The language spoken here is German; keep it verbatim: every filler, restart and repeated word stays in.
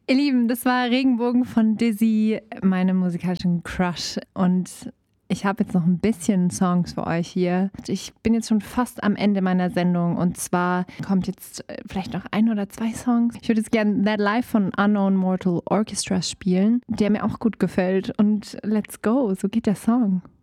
Ihr Lieben, das war Regenbogen von Dizzy, meine musikalischen Crush. Und ich habe jetzt noch ein bisschen Songs für euch hier. Ich bin jetzt schon fast am Ende meiner Sendung und zwar kommt jetzt vielleicht noch ein oder zwei Songs. Ich würde jetzt gerne That Life von Unknown Mortal Orchestra spielen, der mir auch gut gefällt. Und let's go, so geht der Song.